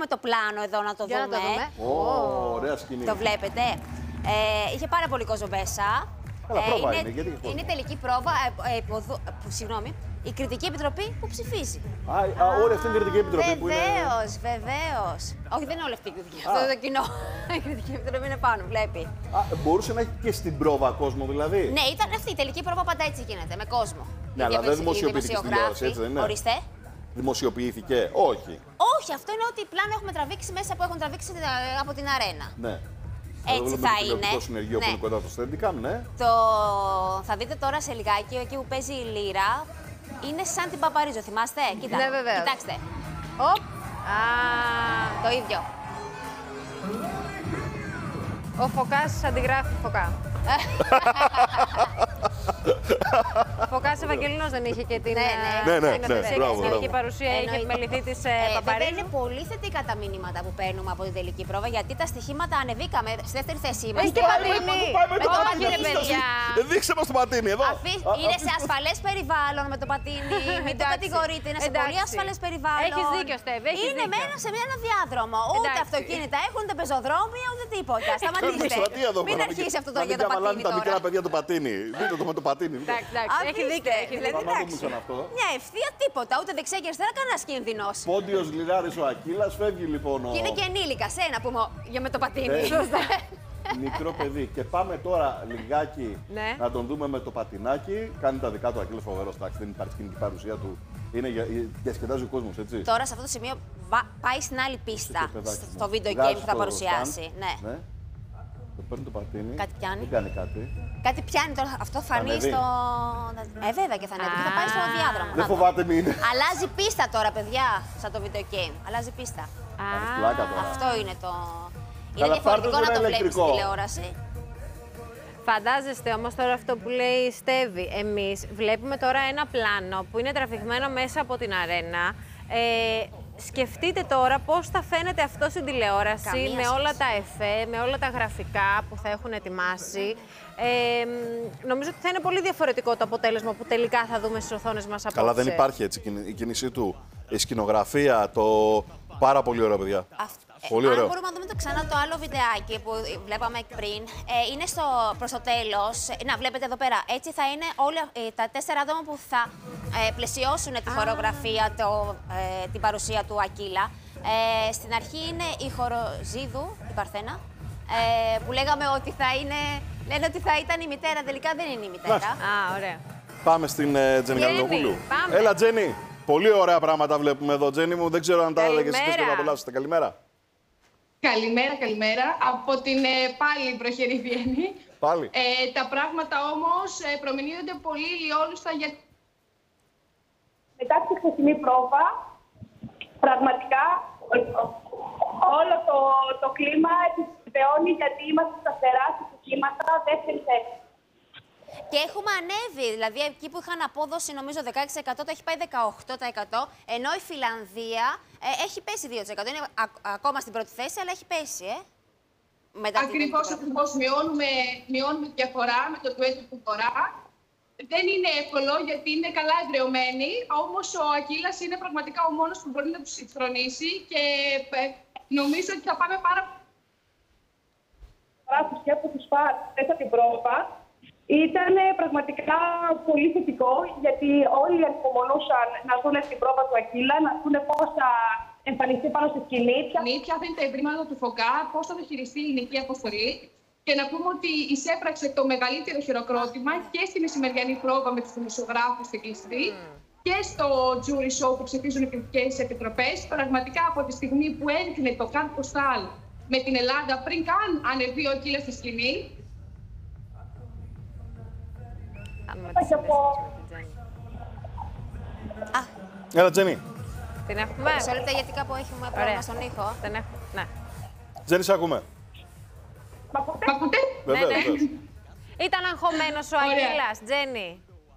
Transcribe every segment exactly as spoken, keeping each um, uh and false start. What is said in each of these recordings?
έχουμε το πλάνο εδώ να το Για δούμε. να το δούμε. Oh, ωραία σκηνή. Το βλέπετε. Ε, είχε πάρα πολύ κόσμο μέσα. Καλά, πρόβα είναι, είναι, γιατί έχει κόσμο. είναι τελική πρόβα, ε, ε, υποδο- ε, που, συγγνώμη, η κριτική επιτροπή που ψηφίζει. Α, α, όλη αυτή είναι η κριτική επιτροπή που είναι. Βεβαίως, βεβαίως. Όχι, δεν είναι όλη αυτή η κριτική. Αυτό είναι το κοινό. Η κριτική επιτροπή είναι πάνω, βλέπει. Α, μπορούσε να έχει και στην πρόβα κόσμο δηλαδή. Ναι, ήταν αυτή η τελική πρόβα πάντα έτσι γίνεται, με κόσμο. Ναι, Οι αλλά δεν διαβεσ- οι δημοσιοποιήθηκε στην τηλεόραση, δημοσιογράφοι- έτσι δεν είναι? Ορίστε. Δημοσιοποιήθηκε, όχι. Όχι, αυτό είναι ότι πλάνο έχουμε τραβήξει μέσα που έχουν τραβήξει ε, από την αρένα. Ναι. Έτσι Εδώ θα βλέπουμε το είναι. τηλεοπτικό συνεργείο που Ναι. είναι κοντά στο Steadicam, ναι. Το... Θα δείτε τώρα σε λιγάκι, εκεί που παίζει η λύρα, είναι σαν την Παπαρίζο, θυμάστε? Κοίτα, Ναι, βεβαίως. κοιτάξτε. Οπ. Α, Το ίδιο. ο Φωκάς αντιγράφει Φωκά. Ο Φωκάς Ευαγγελινός δεν είχε και την Ναι, ναι. Ναι, ναι, την ναι, απευθεία μπράβο, συνεργική μπράβο. παρουσία, είχε Εννοείται. επιμεληθεί της Ε, βέβαια Παπαρίζου. είναι πολύ θετικά τα μηνύματα που παίρνουμε από την τελική πρόβα, γιατί τα στοιχήματα ανεβήκαμε. Στη δεύτερη θέση είμαστε. Έχει και πατίνι. Πάμε το Όχι, πατίνι. ρε παιδιά. Ε, Δείξε μας το πατίνι εδώ. Αφή... Α, Είναι α, σε ασφαλές περιβάλλον με το πατίνι. Μην το Εντάξει. κατηγορείτε, είναι σε Εντάξει. πολύ ασφαλές περιβάλλον. Έχεις δίκιο, Στέβη, έχεις Είναι δίκιο. μένο σε ένα διάδρομο. Ούτε Εντάξει. αυτοκίνητα έχουν, ούτε πεζοδρόμια, ούτε τίποτα. Σταματήστε. Εκστρατεία εδώ Μην πέρα. αρχίσει αυτό Να τώρα μην για το καβαλάνε πατίνι τα μικρά τώρα. παιδιά το πατίνι. Δείτε το με το πατίνι. δείτε. Εντάξει, εντάξει, έχει Αφήστε, δίκιο. Έχει δηλαδή, δίκιο. Μα να το εντάξει. μου σαν αυτό. Μια ευθεία τίποτα, ούτε δεξιά και αριστερά κανένα κίνδυνο. Πόντιος Λιράρης ο Ακύλας, φεύγει λοιπόν ο... Και είναι και ενήλικα, ένα πούμε για με το πατίνι. Ναι. Σωστά. Μικρό παιδί. Και πάμε τώρα λιγάκι Ναι. να τον δούμε με το πατινάκι. Κάνει τα δικά του Ακύλας, φοβερός, εντάξει, δεν υπάρχει σκηνική παρουσία του. Είναι για, διασκεδάζει ο κόσμος, έτσι. Τώρα σε αυτό το σημείο βα- πάει στην άλλη πίστα, Στο παιδάκι στο μου. video Βγάζει game που θα το παρουσιάσει. stand, Ναι. ναι. Το παίρνει το πατίνι. Κάτι πιάνει. Δεν κάνει κάτι. Κάτι πιάνει τώρα, αυτό θα φανεί ανέβει. στο. Ε, βέβαια και θα ανέβει. Και θα πάει στο Α. διάδρομο. Δεν Να το. φοβάται μην. Αλλάζει πίστα τώρα, παιδιά, σαν το video game. Αλλάζει πίστα. Α, Κάνεις πλάκα τώρα. Αυτό είναι το. Είναι Καλά, διαφορετικό πάρτε να το το ένα βλέπει στην ηλεκτρικό. τηλεόραση. Φαντάζεστε όμως τώρα αυτό που λέει η Στέβη. Εμείς βλέπουμε τώρα ένα πλάνο που είναι τραβηγμένο μέσα από την αρένα. Ε, σκεφτείτε τώρα πώς θα φαίνεται αυτό στην τηλεόραση Καμία με όλα σχέση. τα εφέ, με όλα τα γραφικά που θα έχουν ετοιμάσει. Ε, νομίζω ότι θα είναι πολύ διαφορετικό το αποτέλεσμα που τελικά θα δούμε στις οθόνες μας απόψε. Καλά, δεν υπάρχει έτσι η κίνησή του. Η σκηνογραφία, το. Πάρα πολύ ωραίο, παιδιά. Αυτ- ε, Πολύ ωραίο. Αν μπορούμε να δούμε το ξανά το άλλο βιντεάκι που βλέπαμε πριν, ε, είναι στο, προς το τέλος. Ε, να βλέπετε εδώ πέρα. Έτσι θα είναι όλα ε, τα τέσσερα άτομα που θα ε, πλαισιώσουν τη χορογραφία, το, ε, την παρουσία του Ακύλα. Ε, στην αρχή είναι η Χοροζίδου, η Παρθένα, ε, που λέγαμε ότι θα είναι. Λένε ότι θα ήταν η μητέρα, τελικά δεν είναι η μητέρα. Α, ωραία. Πάμε στην ε, Τζέννη Τζέννη, Καλινοπούλου. πάμε. Έλα, Τζέννη. Πολύ ωραία πράγματα βλέπουμε εδώ, Τζέννη μου. Δεν ξέρω αν τα έλεγες Καλημέρα. και να απολαύσετε. Καλημέρα. Καλημέρα, καλημέρα. Από την ε, πάλι προχερή Βιέννη. Πάλι. Ε, τα πράγματα όμως ε, προμηνύονται πολύ ηλιόλουστα για... Μετά τη χθεσινή πρόβα, πραγματικά όλο το, το κλίμα επιβεβαιώνει γιατί είμαστε σταθερά σε στοιχήματα δεύτερη θέση. Και έχουμε ανέβει, δηλαδή εκεί που είχαν απόδοση νομίζω δεκαέξι τοις εκατό, το έχει πάει δεκαοκτώ τοις εκατό, ενώ η Φιλανδία ε, έχει πέσει δύο τοις εκατό. Είναι α- ακόμα στην πρώτη θέση, αλλά έχει πέσει, ε. Μετά την Ακριβώς, πρώτη. ακριβώς. Μειώνουμε, μειώνουμε τη διαφορά με το ντουέτο του Βορρά. Δεν είναι εύκολο γιατί είναι καλά εδραιωμένοι, όμως ο Ακύλας είναι πραγματικά ο μόνος που μπορεί να τους εξθρονήσει και ε, νομίζω ότι θα πάμε πάρα πολύ και από τους φάρ μέσα την πρόβα. Ήταν πραγματικά πολύ θετικό γιατί όλοι ανυπομονούσαν να δουν την πρόβα του Ακύλα, να δουν πώς θα εμφανιστεί πάνω στη σκηνή. Ποια θα είναι τα ευρήματα του Φωκά, πώς θα το χειριστεί η ελληνική αποστολή. Και να πούμε ότι εισέπραξε το μεγαλύτερο χειροκρότημα και στη μεσημεριανή πρόβα με τους δημοσιογράφους στην κλειστή και στο jury show που ψηφίζουν οι κριτικές επιτροπές. Πραγματικά από τη στιγμή που έδειχνε το Καν Ποστάλ με την Ελλάδα πριν καν ανεβεί ο Ακύλας στη σκηνή. Κάνουμε τη σύνδεση μας με την Τζέννη. Α, Έλα, Τζέννη. Την έχουμε. μισό λεπτό γιατί κάπου έχουμε πρόβλημα Ωραία. στον ήχο. Την έχουμε. Ναι. Τζέννη, σε ακούμε. Μ' ακούτε? Βεβαίως, ναι. βεβαίως. Ήταν αγχωμένος ο Ωραία. Ακύλας, Τζέννη.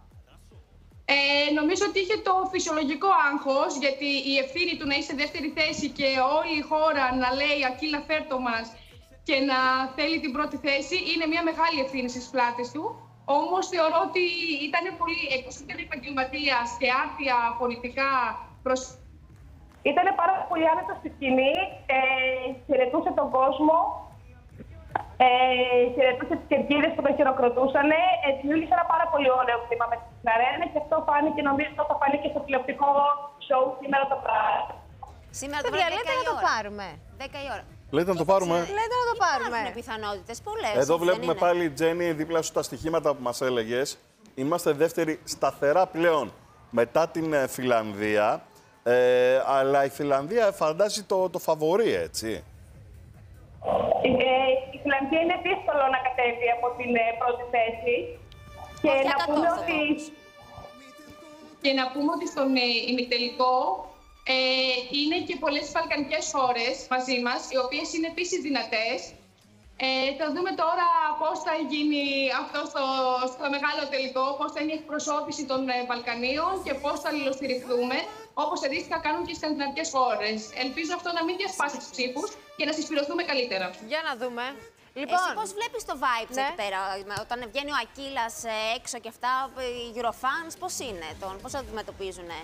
Ε, νομίζω ότι είχε το φυσιολογικό άγχος, γιατί η ευθύνη του να είσαι σε δεύτερη θέση και όλη η χώρα να λέει «Ακύλα, φέρτο μας» και να θέλει την πρώτη θέση, είναι μια μεγάλη ευθύνη στις πλάτες του. Όμως θεωρώ ότι ήταν πολύ, εκτός ότι ήταν επαγγελματίας και άρτια πολιτικά προς... Ήταν πάρα πολύ άνετα στη σκηνή, ε, χαιρετούσε τον κόσμο, ε, χαιρετούσε τις κερκίδες που τον χειροκροτούσαν. Ε, δημιούργησε ένα πάρα πολύ ωραίο κλίμα μέσα στην αρένα και αυτό φάνηκε, νομίζω ότι θα φανεί και στο τηλεοπτικό show σήμερα το βράδυ. Σήμερα το Παιδιά, βράδυ λέτε δέκα να η το ώρα. πάρουμε. δέκα η ώρα. Λέτε να το πάρουμε. Λέτε να το πάρουμε. Υπάρχουν πιθανότητες πολλές. Εδώ έτσι βλέπουμε δεν είναι? πάλι, Τζέννη, δίπλα σου τα στοιχήματα που μας έλεγες. Είμαστε δεύτεροι σταθερά πλέον μετά την ε, Φινλανδία. Ε, αλλά η Φινλανδία φαντάζει το, το φαβορί, έτσι. Ε, η Φιλανδία είναι δύσκολο να κατέβει από την ε, πρώτη θέση. Και Όχι να, πούμε ακατόρθωτο ότι, όμως. Και να πούμε ότι στον ε, ημιτελικό ε, είναι και πολλές βαλκανικές χώρες μαζί μας, οι οποίες είναι επίσης δυνατές. Ε, θα δούμε τώρα πώς θα γίνει αυτό στο, στο μεγάλο τελικό, πώς θα είναι η εκπροσώπηση των ε, Βαλκανίων και πώς θα αλληλοστηριχθούμε, όπως αντίστοιχα κάνουν και οι σκανδιναβικές χώρες. Ελπίζω αυτό να μην διασπάσει τους ψήφους και να συσπηρωθούμε καλύτερα. Για να δούμε. Εσύ Λοιπόν, πώς βλέπεις το vibe ναι. εκεί πέρα, όταν βγαίνει ο Ακύλας ε, έξω και αυτά, οι Eurofans πώς είναι, τον, πώς το αντιμετωπίζουνε?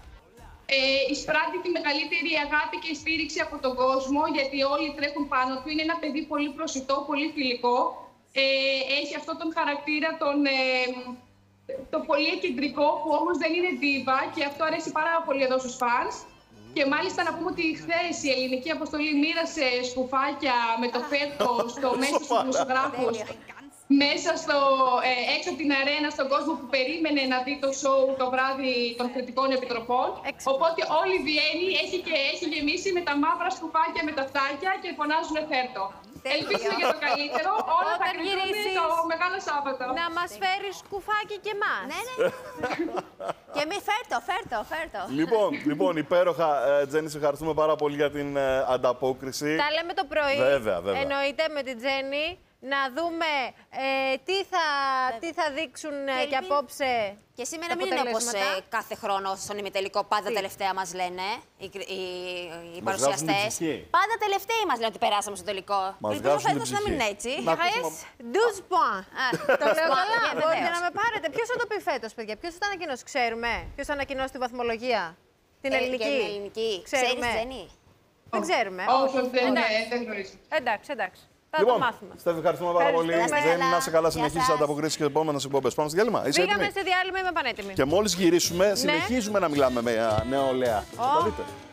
Ε, εισπράττει τη μεγαλύτερη αγάπη και στήριξη από τον κόσμο, γιατί όλοι τρέχουν πάνω του. Είναι ένα παιδί πολύ προσιτό, πολύ φιλικό. Ε, έχει αυτόν τον χαρακτήρα, τον, ε, το πολύ εκκεντρικό, που όμως δεν είναι ντίβα και αυτό αρέσει πάρα πολύ εδώ στους φανς. Και μάλιστα να πούμε ότι χθες η ελληνική αποστολή μοίρασε σκουφάκια με το φέρτο στο μέσο στους δημοσιογράφους. Μέσα στο, ε, έξω από την αρένα, στον κόσμο που περίμενε να δει το show το βράδυ των κριτικών επιτροπών. Έξυπνο. Οπότε όλη η Βιέννη έχει, και, έχει γεμίσει με τα μαύρα σκουφάκια με τα φτάκια και φωνάζουν φέρτο. Ελπίζουμε για το καλύτερο. Όλα θα Όταν κρυθούν γυρίσεις, το Μεγάλο Σάββατο. να μας φέρεις κουφάκι και εμάς. Ναι, ναι. Και μη φέρτο, φέρτο, φέρτο. Λοιπόν, λοιπόν, υπέροχα, ε, Τζέννη, σε ευχαριστούμε πάρα πολύ για την ε, ανταπόκριση. Τα λέμε το πρωί. Βέβαια, βέβαια. Εννοείται με την Τζέννη. Να δούμε ε, τι, θα, τι θα δείξουν ε, και, ελπίζω- απόψε. Και σήμερα τα μην είναι όπως αποτελέσματα. ε, κάθε χρόνο στον ημιτελικό, πάντα Τι? τελευταία μας λένε οι, οι, οι Μας παρουσιαστές. βγάζουν ψυχή. Πάντα τελευταίοι μας λένε ότι περάσαμε στο τελικό. Μας Ελπίζω βγάζουν φέτος να μην είναι ψυχή. έτσι. Να Χαές, ακούσουμε- douze points. Α, Το λέω Σπα- καλά. ε, Μπορείτε βεβαίως. να με πάρετε. Ποιος θα το πει φέτος, παιδιά, ποιος θα τα ανακοινώσει, ξέρουμε. Ποιος θα ανακοινώσει τη βαθμολογία, την Ε, ελληνική. Και την ελληνική. Ξέρεις, Ξέρουμε. Τζέννη? Δεν ξέρουμε. Όχι, δεν, Εντάξει. ε, δεν γνωρίζω. Εντάξει, εντάξει. Θα Λοιπόν, το μάθουμε. Στέφη, ευχαριστούμε πάρα πολύ. Ευχαριστούμε. Τζέννη, να σε καλά, Γεια συνεχίσεις σας. ανταποκρίσεις και επόμενες εκπομπές. Πάμε στο διάλειμμα. Είσαι Πήγαμε έτοιμη? σε διάλειμμα, είμαι πανέτοιμη. Και μόλις γυρίσουμε, συνεχίζουμε να μιλάμε με ε, νεολαία. Θα τα δείτε.